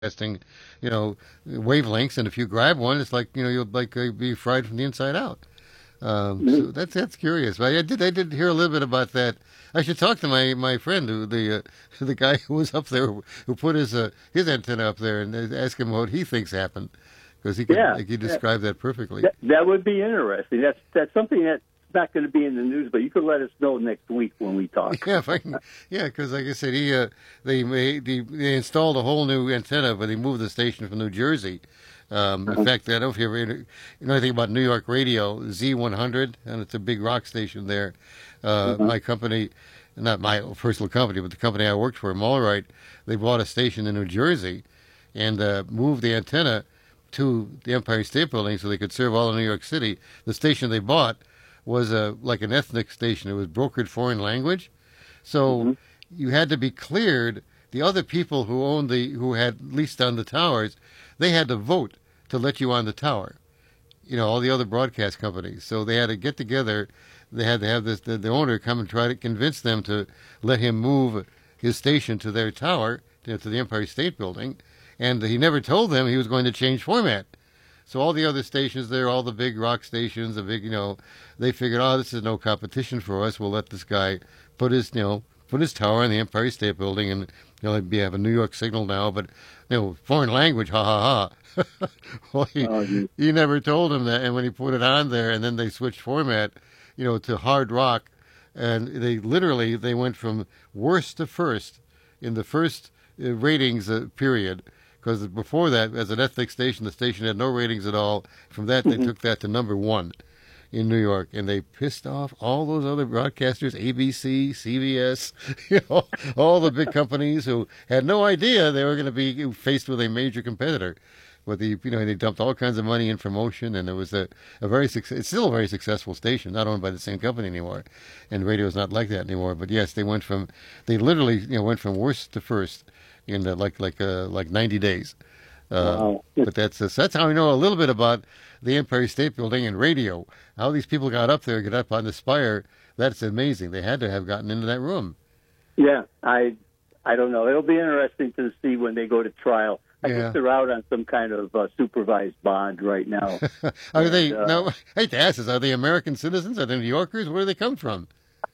broadcasting, wavelengths, and if you grab one, it's like you'll be fried from the inside out. Mhm. So that's curious. But I did hear a little bit about that. I should talk to my friend, who the guy who was up there, who put his antenna up there, and ask him what he thinks happened, because Yeah, he yeah. described that perfectly. That would be interesting. That's something that's not going to be in the news, but you could let us know next week when we talk. Yeah, if I can, yeah, because like I said, they installed a whole new antenna, but they moved the station from New Jersey. In fact, I don't know if you ever know anything about New York radio, Z100, and it's a big rock station there. Uh-huh. My company, not my personal company, but the company I worked for, Malrite, they bought a station in New Jersey and moved the antenna to the Empire State Building so they could serve all of New York City. The station they bought was like an ethnic station. It was brokered foreign language, so Hmm. you had to be cleared. The other people who had leased on the towers, they had to vote to let you on the tower. All the other broadcast companies. So they had to get together. They had to have the owner come and try to convince them to let him move his station to their tower, to the Empire State Building. And he never told them he was going to change format. So all the other stations there, all the big rock stations, they figured, oh, this is no competition for us. We'll let this guy put his tower in the Empire State Building, and have a New York signal now, but foreign language, ha ha ha. Well, Oh, he never told him that, and when he put it on there, and then they switched format, to hard rock, and they went from worst to first in the first ratings period. Because before that, as an ethnic station, the station had no ratings at all. From that, they took that to number one in New York, and they pissed off all those other broadcasters, ABC, CBS, all the big companies who had no idea they were going to be faced with a major competitor. But they dumped all kinds of money in promotion, and it was it's still a very successful station, not owned by the same company anymore, and radio is not like that anymore. But yes, they literally went from worst to first in like 90 days. wow. But that's how I know a little bit about the Empire State Building and radio. How these people got up on the spire. That's amazing. They had to have gotten into that room. Yeah, I don't know. It'll be interesting to see when they go to trial. I Yeah. think they're out on some kind of supervised bond right now. Are they And, now? I hate to ask this. Are they American citizens? Are they New Yorkers? Where do they come from?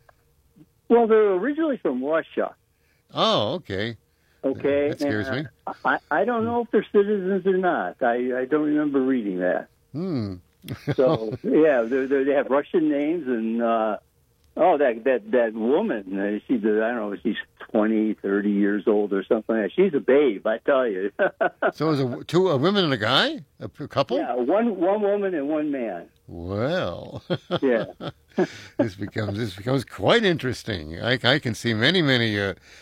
well, they're originally from Russia. Oh, okay. Okay, That scares me. I don't know if they're citizens or not. I don't remember reading that. Hmm. So yeah, they have Russian names, and that woman, I don't know, she's 20, 30 years old or something. She's a babe, I tell you. So is a woman and a guy, a couple? Yeah, one woman and one man. Well, Yeah. this becomes quite interesting. I can see many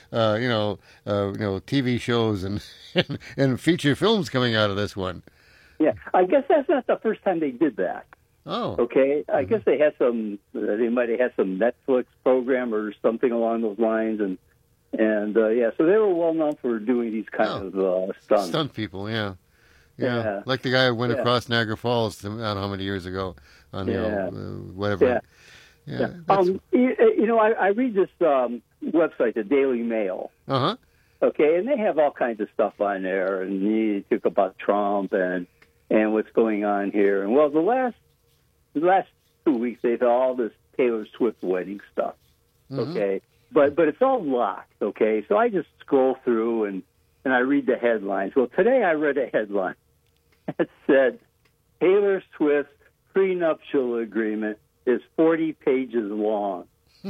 TV shows and feature films coming out of this one. Yeah, I guess that's not the first time they did that. Oh, Okay, I guess they might have had some Netflix program or something along those lines, and yeah, so they were well known for doing these kind of stunts. stunt people, yeah. Yeah. Like the guy who went Yeah. across Niagara Falls, I don't know how many years ago, on Yeah. whatever. Yeah. Yeah. Yeah. That's, I read this website, the Daily Mail. uh-huh. Okay, and they have all kinds of stuff on there, and you talk about Trump and what's going on here. And well, the last 2 weeks they've had all this Taylor Swift wedding stuff. Mhm. Okay, but it's all locked. Okay, so I just scroll through and I read the headlines. Well, today I read a headline that said Taylor Swift's prenuptial agreement is 40 pages long.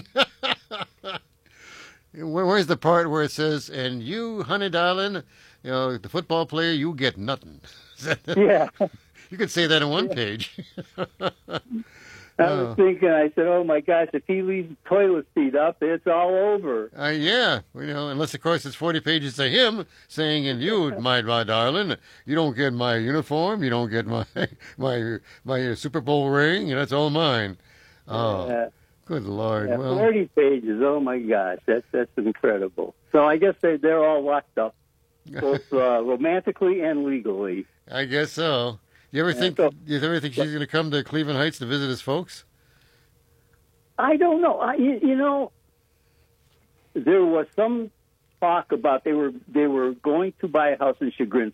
Where's the part where it says, "And you, honey darling, the football player, you get nothing." Yeah. You could say that in one page. I was thinking, I said, oh my gosh, if he leaves the toilet seat up, it's all over. Yeah, unless of course it's 40 pages to him saying, "And you, my darling, you don't get my uniform, you don't get my my Super Bowl ring, and that's all mine." Oh, Yeah. good Lord! Yeah, Well, 40 pages. Oh my gosh, that's incredible. So I guess they're all locked up, both romantically and legally. I guess so. You ever think? so- You ever think she's going to come to Cleveland Heights to visit his folks? I don't know. You know, there was some talk about they were going to buy a house in Chagrin